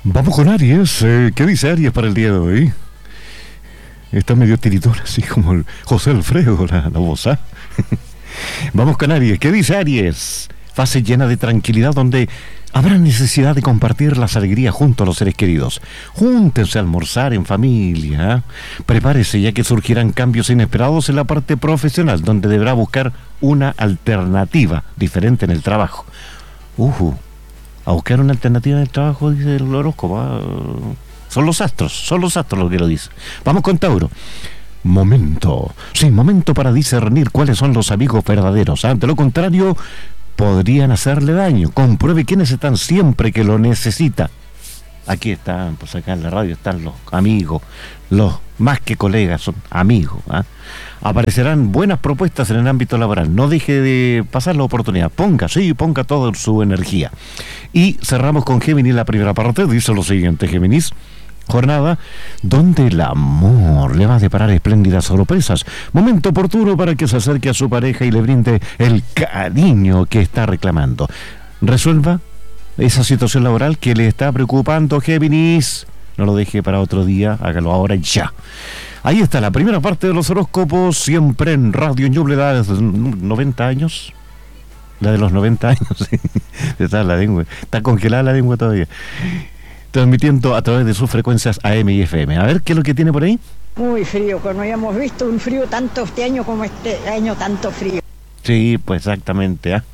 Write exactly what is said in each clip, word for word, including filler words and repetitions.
Vamos con Aries. Eh, ¿Qué dice Aries para el día de hoy? Está medio tiritón, así como el José Alfredo, la, la voz, ¿ah? Vamos con Aries. ¿Qué dice Aries? Fase llena de tranquilidad donde habrá necesidad de compartir las alegrías junto a los seres queridos. Júntense a almorzar en familia, ¿eh? Prepárese ya que surgirán cambios inesperados en la parte profesional, donde deberá buscar una alternativa diferente en el trabajo. Uh, a buscar una alternativa en el trabajo, dice el horóscopo. ¿eh? Son los astros, son los astros los que lo dicen. Vamos con Tauro. Momento, sí, momento para discernir cuáles son los amigos verdaderos. Ante lo contrario, podrían hacerle daño. Compruebe quiénes están siempre que lo necesita. Aquí están, pues acá en la radio están los amigos, los más que colegas, son amigos. ¿eh? Aparecerán buenas propuestas en el ámbito laboral. No deje de pasar la oportunidad. Ponga, sí, ponga toda su energía. Y cerramos con Géminis la primera parte. Dice lo siguiente, Géminis. Jornada donde el amor le va a deparar espléndidas sorpresas. Momento oportuno para que se acerque a su pareja y le brinde el cariño que está reclamando. Resuelva esa situación laboral que le está preocupando, Géminis. No lo deje para otro día, hágalo ahora ya. Ahí está la primera parte de los horóscopos, siempre en Radio Ñuble, la de noventa años. La de los noventa años, sí. Está la lengua, está congelada la lengua todavía. Transmitiendo a través de sus frecuencias A M y F M. A ver, ¿qué es lo que tiene por ahí? Muy frío, que no habíamos visto un frío tanto este año como este año, tanto frío. Sí, pues exactamente. ¿eh?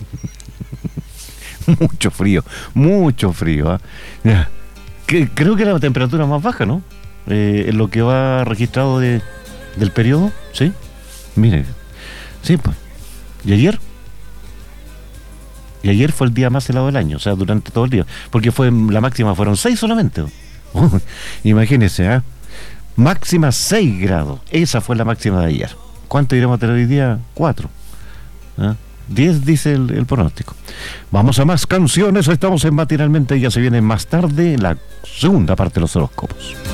Mucho frío, mucho frío. ¿eh? Ya. Que, creo que la temperatura más baja, ¿no? Eh, en lo que va registrado de, del periodo, ¿sí? Mire, sí, pues. ¿Y ayer? Y ayer fue el día más helado del año, o sea, durante todo el día. Porque fue la máxima, fueron seis solamente. Uh, imagínense, ¿eh? Máxima seis grados. Esa fue la máxima de ayer. ¿Cuánto iremos a tener hoy día? cuatro. ¿Eh? diez dice el, el pronóstico. Vamos a más canciones. Estamos en Matinalmente. Ya se viene más tarde la segunda parte de los horóscopos.